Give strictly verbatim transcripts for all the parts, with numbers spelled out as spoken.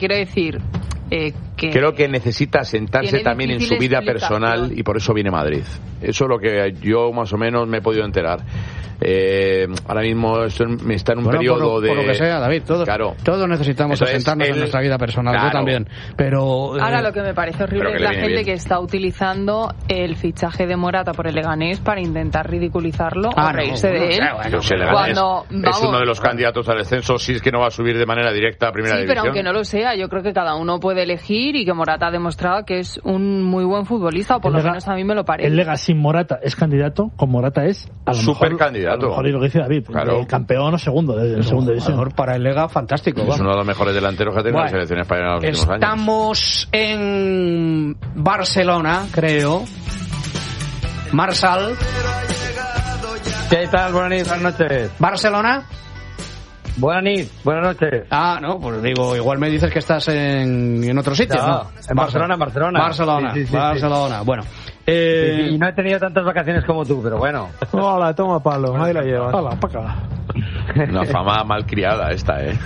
quiero decir... Eh, que creo que necesita sentarse también en su vida personal y por eso viene Madrid. Eso es lo que yo más o menos me he podido enterar. Eh, ahora mismo esto está en un bueno, periodo por lo, de... por lo que sea, David, todos, claro. todos necesitamos Entonces, asentarnos él, en nuestra vida personal, claro. yo también, pero... Ahora eh, lo que me parece horrible es la gente bien. que está utilizando el fichaje de Morata por el Leganés para intentar ridiculizarlo ah, o reírse no, de no, él. O sea, bueno, pues el cuando, es, vamos, es uno de los candidatos al descenso, si es que no va a subir de manera directa a primera sí, división. pero aunque no lo sea, yo creo que cada uno puede elegir y que Morata ha demostrado que es un muy buen futbolista, o por el lo Lega, menos a mí me lo parece. El Lega sin Morata es candidato, con Morata es a lo super mejor, candidato. A lo mejor, y lo que dice David, claro. el campeón o segundo de, de segunda división. Mejor para el Lega, fantástico. Es vamos. uno de los mejores delanteros que ha tenido bueno, la selección española en los últimos años. Estamos en Barcelona, creo. Marsal. ¿Qué tal? Buenas noches. Buenas noches. ¿Barcelona? Buenas noches. Buenas noches. Ah, no, pues digo, igual me dices que estás en, en otro sitio, ¿no? ¿no? En Barcelona, Barcelona. Barcelona, sí, sí, sí, Barcelona. Sí. Bueno. Eh... Sí, sí, y no he tenido tantas vacaciones como tú, pero bueno. Hola, toma palo, ahí la llevas. Hola, pa' acá. Una fama malcriada esta, ¿eh?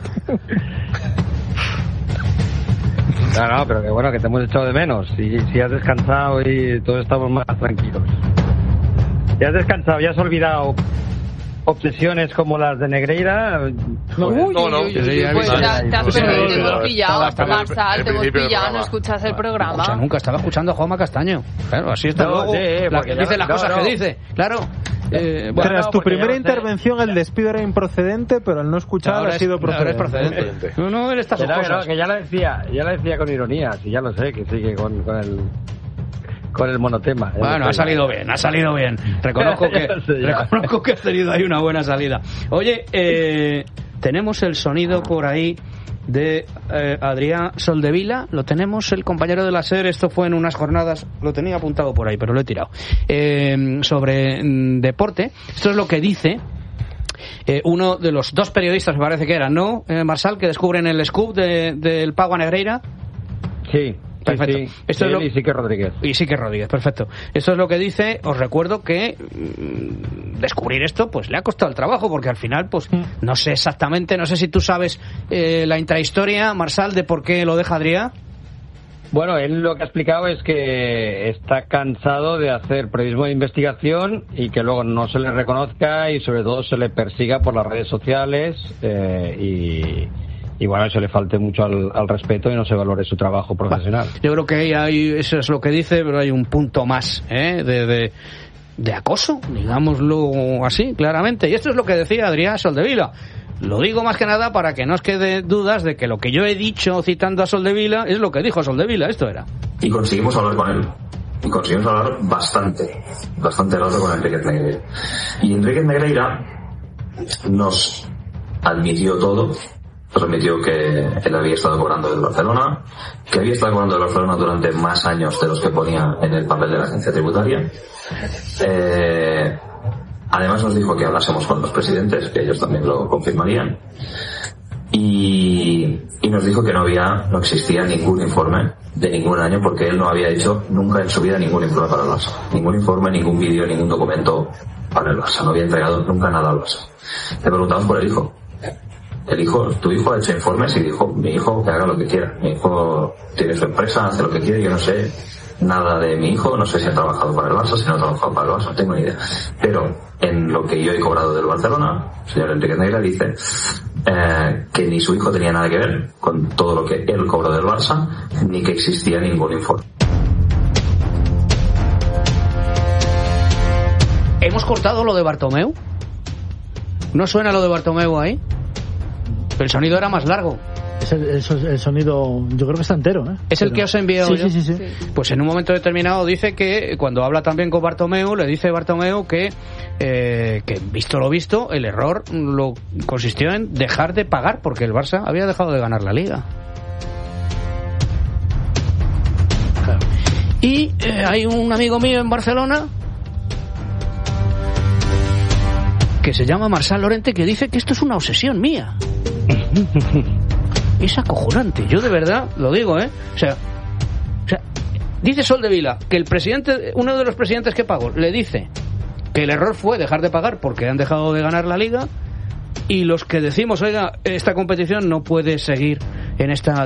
No, no, pero que bueno, que te hemos echado de menos. Si, si has descansado y todos estamos más tranquilos. Ya has descansado, ya has olvidado obsesiones como las de Negreira. No, uy, no, no. Uy, uy, uy, pues ya, te has perdido, te hemos pillado, Marsal, te hemos pillado, no escuchas el programa. O sea, nunca estaba escuchando a Juanma Castaño. Claro, así está no, luego, sí, la que dice las no, cosas no. que dice. Claro. Eh, bueno, Tras tu primera intervención el despido era improcedente, pero al no escuchar ahora ha sido es, procedente. Es procedente. No, no, él está sus cosas. cosas. Que ya lo decía, ya lo decía con ironía, sí, ya lo sé, que sigue con, con el... con el monotema. Bueno, ha salido bien, ha salido bien. Reconozco que reconozco que has tenido ahí una buena salida. Oye, eh, tenemos el sonido por ahí de eh, Adrián Soldevila, lo tenemos, el compañero de la SER, esto fue en unas jornadas, lo tenía apuntado por ahí, pero lo he tirado, eh, sobre mm, deporte. Esto es lo que dice eh, uno de los dos periodistas, me parece que eran, ¿no, eh, Marsal, que descubren el scoop del de, de Pau a Negreira? Sí. Perfecto. Sí, sí. Esto es lo... Y Sique Rodríguez. Y Sique Rodríguez, perfecto. Esto es lo que dice. Os recuerdo que mmm, descubrir esto pues le ha costado el trabajo, porque al final pues mm. no sé exactamente, no sé si tú sabes eh, la intrahistoria, Marsal, de por qué lo deja Adrià. Bueno, él lo que ha explicado es que está cansado de hacer periodismo de investigación y que luego no se le reconozca y sobre todo se le persiga por las redes sociales eh, y... y bueno, eso le falte mucho al, al respeto y no se valore su trabajo profesional. Yo creo que hay, hay, eso es lo que dice, pero hay un punto más ¿eh? de, de, de acoso, digámoslo así, claramente. Y esto es lo que decía Adrián Soldevila. Lo digo más que nada para que no os quede dudas de que lo que yo he dicho citando a Soldevila es lo que dijo Soldevila, esto era. Y conseguimos hablar con él. Y conseguimos hablar bastante, bastante rato con Enríquez Negreira. Y Enríquez Negreira nos admitió todo. Nos admitió que él había estado cobrando del Barcelona, que había estado cobrando del Barcelona durante más años de los que ponía en el papel de la agencia tributaria. Eh, además nos dijo que hablásemos con los presidentes, que ellos también lo confirmarían. Y, y nos dijo que no había, no existía ningún informe de ningún año, porque él no había hecho nunca en su vida ningún informe para el Barça. Ningún informe, ningún vídeo, ningún documento para el Barça. No había entregado nunca nada al Barça. Le preguntamos por el hijo. El hijo, tu hijo ha hecho informes y dijo, mi hijo que haga lo que quiera. Mi hijo tiene su empresa, hace lo que quiere, yo no sé nada de mi hijo, no sé si ha trabajado para el Barça, si no ha trabajado para el Barça, no tengo ni idea. Pero en lo que yo he cobrado del Barcelona, el señor Enríquez Negreira dice eh, que ni su hijo tenía nada que ver con todo lo que él cobró del Barça, ni que existía ningún informe. ¿Hemos cortado lo de Bartomeu? ¿No suena lo de Bartomeu ahí? El sonido era más largo. Es el, el, el sonido, yo creo que está entero, ¿eh? ¿Es el Pero... que os he enviado sí, yo? Sí, sí, sí. Pues en un momento determinado dice que, cuando habla también con Bartomeu, le dice Bartomeu que, eh, que visto lo visto, el error lo consistió en dejar de pagar, porque el Barça había dejado de ganar la Liga. Claro. Y eh, hay un amigo mío en Barcelona que se llama Marsal Lorente, que dice que esto es una obsesión mía. Es acojonante, yo de verdad lo digo, ¿eh? O sea, o sea, dice Soldevila que el presidente, uno de los presidentes que pagó, le dice que el error fue dejar de pagar porque han dejado de ganar la Liga, y los que decimos, oiga, esta competición no puede seguir en esta